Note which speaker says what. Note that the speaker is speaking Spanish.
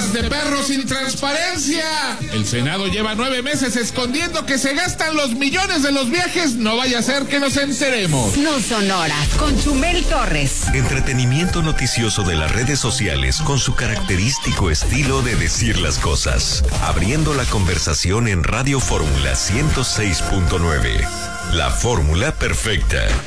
Speaker 1: bolas de perros sin transparencia. El Senado lleva 9 meses escondiendo que se gastan los millones de los viajes. No vaya a ser que nos enteremos.
Speaker 2: No son horas, con Chumel Torres.
Speaker 3: Entretenimiento noticioso de las redes sociales con su característico estilo de decir las cosas. Abriendo la conversación en Radio Fórmula 106.9. La fórmula perfecta.